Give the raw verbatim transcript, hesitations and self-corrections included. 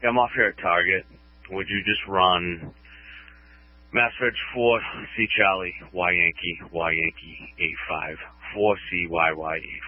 Yeah, I'm off here at Target. Would you just run Mass Reg four, C Charlie, Y Yankee, Y Yankee, eight five, four C Y Y eight